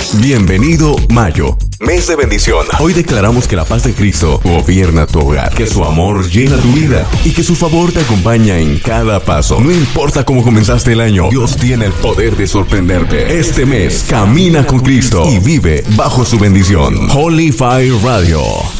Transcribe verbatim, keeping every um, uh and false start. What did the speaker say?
Bienvenido Mayo, mes de bendición. Hoy declaramos que la paz de Cristo gobierna tu hogar, que su amor llena tu vida y que su favor te acompaña en cada paso. No importa cómo comenzaste el año, Dios tiene el poder de sorprenderte. Este mes, camina con Cristo y vive bajo su bendición. Holy Fire Radio.